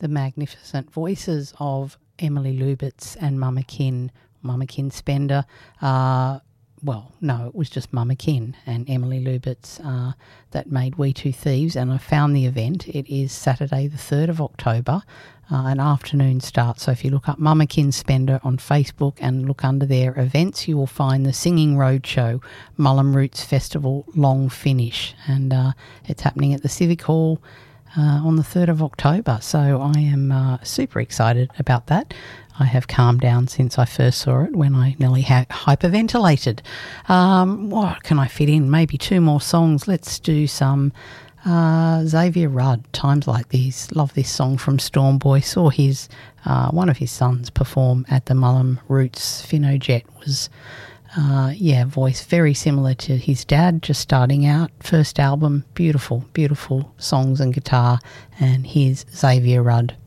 the magnificent voices of Emily Lubitz and Mama Kin Spender. Well, no, it was just Mama Kin and Emily Lubitz that made We Two Thieves, and I found the event. It is Saturday the 3rd of October, an afternoon start. So if you look up Mama Kin Spender on Facebook and look under their events, you will find the Singing Roadshow Mullum Roots Festival Long Finish, and it's happening at the Civic Hall on the 3rd of October. So I am super excited about that. I have calmed down since I first saw it when I nearly hyperventilated. What can I fit in? Maybe 2 more songs. Let's do some Xavier Rudd, Times Like These. Love this song from Stormboy. Saw his one of his sons perform at the Mullum Roots. Finno Jet was voice very similar to his dad, just starting out. First album, beautiful, beautiful songs and guitar. And here's Xavier Rudd.